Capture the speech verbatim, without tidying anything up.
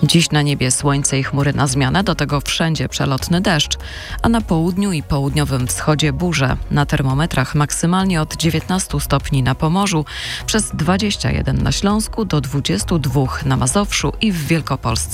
Dziś na niebie słońce i chmury na zmianę, do tego wszędzie przelotny deszcz, a na południu i południowym wschodzie burze. Na termometrach maksymalnie od dziewiętnastu stopni na Pomorzu, przez dwadzieścia jeden na Śląsku do dwudziestu dwóch na Mazowszu i w Wielkopolsce.